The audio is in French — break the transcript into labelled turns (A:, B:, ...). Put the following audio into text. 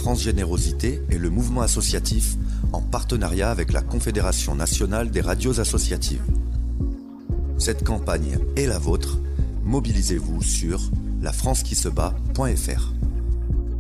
A: France Générosité et le mouvement associatif en partenariat avec la Confédération nationale des radios associatives. Cette campagne est la vôtre. Mobilisez-vous sur lafrancequisebat.fr.